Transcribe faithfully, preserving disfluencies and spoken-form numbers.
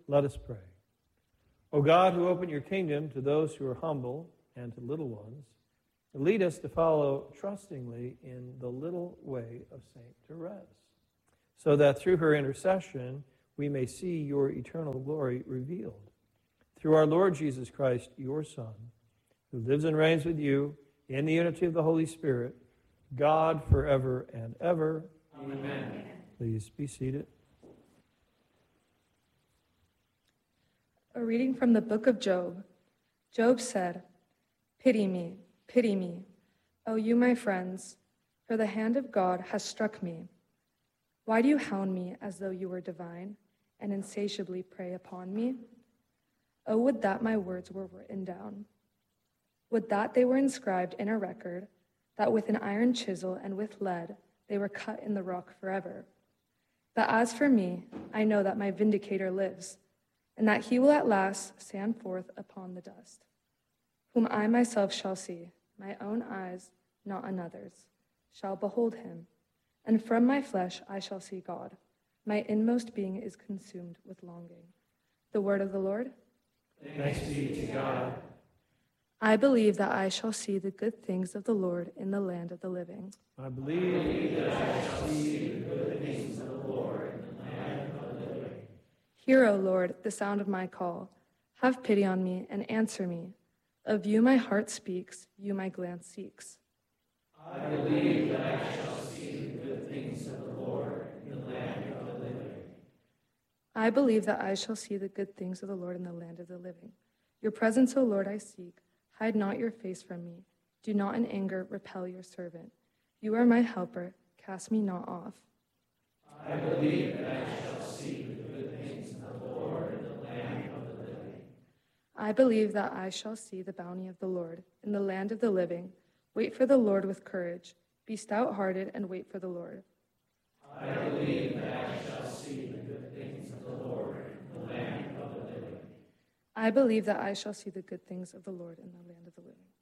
Let us pray. O God, who open your kingdom to those who are humble and to little ones, lead us to follow trustingly in the little way of Saint Therese, so that through her intercession we may see your eternal glory revealed. Through our Lord Jesus Christ, your Son, who lives and reigns with you in the unity of the Holy Spirit, God forever and ever. Amen. Please be seated. A reading from the book of Job. Job said, "Pity me, pity me, O you my friends, for the hand of God has struck me. Why do you hound me as though you were divine, and insatiably prey upon me? Oh, would that my words were written down. Would that they were inscribed in a record, that with an iron chisel and with lead they were cut in the rock forever. But as for me, I know that my vindicator lives, and that he will at last stand forth upon the dust, whom I myself shall see, my own eyes, not another's, shall behold him, and from my flesh I shall see God. My inmost being is consumed with longing." The word of the Lord. Thanks be to God. I believe that I shall see the good things of the Lord in the land of the living. I believe that I shall see the good things of the Lord in the land of the living. Hear, O Lord, the sound of my call. Have pity on me and answer me. Of you my heart speaks, you my glance seeks. I believe that I shall see the good things of the Lord in the land of the living. I believe that I shall see the good things of the Lord in the land of the living. Your presence, O Lord, I seek. Hide not your face from me. Do not in anger repel your servant. You are my helper. Cast me not off. I believe that I shall see the good things of the Lord in the land of the living. I believe that I shall see the bounty of the Lord in the land of the living. Wait for the Lord with courage. Be stout-hearted and wait for the Lord. I believe that I shall see the good things of the Lord in the land of the living. I believe that I shall see the good things of the Lord in the land of the living.